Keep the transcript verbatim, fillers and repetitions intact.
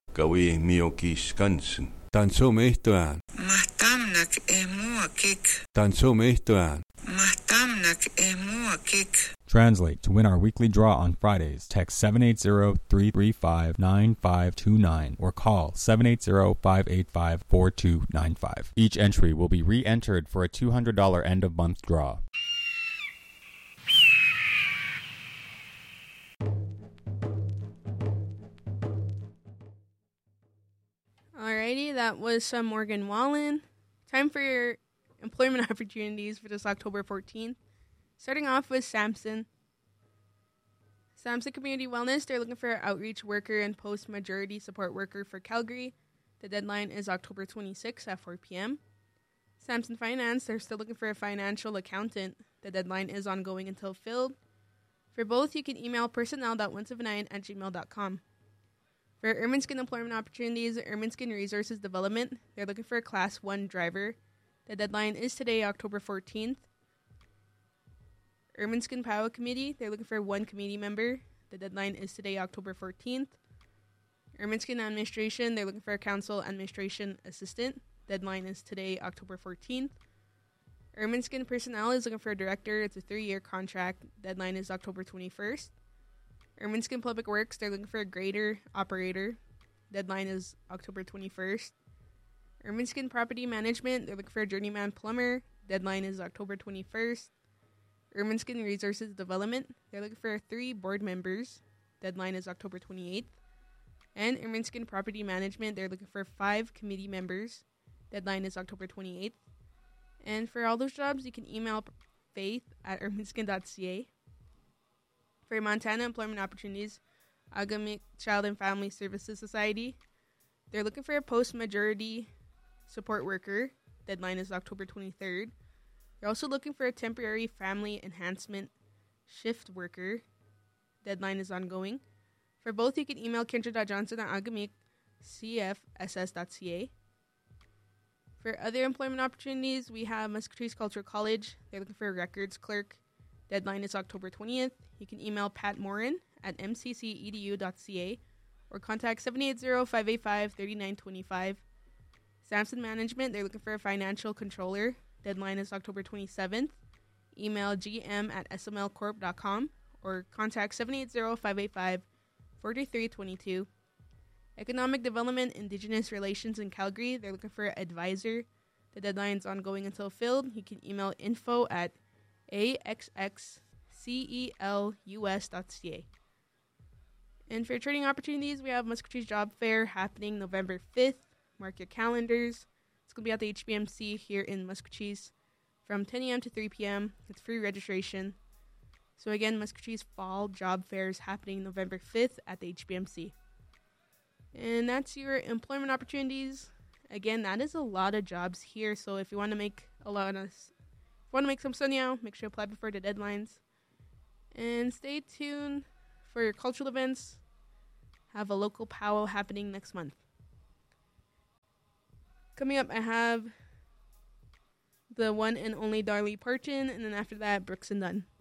Gawi miokis kansen. Tansomehtoan. Mahtamnak e mua kik. Tansomehtoan. Mahtamnak e mua kik. Translate. To win our weekly draw on Fridays, text seven eight zero, three three five, nine five two nine or call seven eight zero, five eight five, four two nine five. Each entry will be re-entered for a two hundred dollars end-of-month draw. Alrighty, that was some Morgan Wallen. Time for your employment opportunities for this October fourteenth. Starting off with Samson. Samson Community Wellness, they're looking for an outreach worker and post-majority support worker for Calgary. The deadline is October twenty-sixth at four p.m. Samson Finance, they're still looking for a financial accountant. The deadline is ongoing until filled. For both, you can email personnel dot one seven nine at gmail dot com. For Ermineskin Employment Opportunities, Ermineskin Resources Development, they're looking for a Class one driver. The deadline is today, October fourteenth. Ermineskin Power Committee, they're looking for one committee member. The deadline is today, October fourteenth. Ermineskin Administration, they're looking for a Council Administration Assistant. Deadline is today, October fourteenth. Ermineskin Personnel is looking for a director. It's a three-year contract. Deadline is October twenty-first. Ermineskin Public Works, they're looking for a grader operator. Deadline is October twenty-first. Ermineskin Property Management, they're looking for a journeyman plumber. Deadline is October twenty-first. Ermineskin Resources Development, they're looking for three board members. Deadline is October twenty-eighth. And Ermineskin Property Management, they're looking for five committee members. Deadline is October twenty-eighth. And for all those jobs, you can email faith at ermineskin dot c a. For Montana Employment Opportunities, Agamic Child and Family Services Society, they're looking for a post-majority support worker. Deadline is October twenty-third. They're also looking for a temporary family enhancement shift worker. Deadline is ongoing. For both, you can email kendra dot johnson at agamic c f s s dot c a. For other employment opportunities, we have Muscatine Cultural College. They're looking for a records clerk. Deadline is October twentieth. You can email Pat Morin at m c c e d u dot c a or contact seven eight zero, five eight five, three nine two five. Samson Management, they're looking for a financial controller. Deadline is October twenty-seventh. Email g m at s m l corp dot com or contact seven eight zero, five eight five, four three two two. Economic Development Indigenous Relations in Calgary, they're looking for an advisor. The deadline is ongoing until filled. You can email info at a x x celus dot c a. And for training opportunities, we have Muscatine Job Fair happening November fifth. Mark your calendars. It's going to be at the H B M C here in Muscatine from ten a.m. to three p.m. It's free registration. So again, Muscatene's Fall Job Fair is happening November fifth at the H B M C. And that's your employment opportunities. Again, that is a lot of jobs here. So if you want to make a lot of, if you want to make some money out, make sure you apply before the deadlines. And stay tuned for your cultural events. Have a local powwow happening next month. Coming up, I have the one and only Darlie Parton, and then after that, Brooks and Dunn.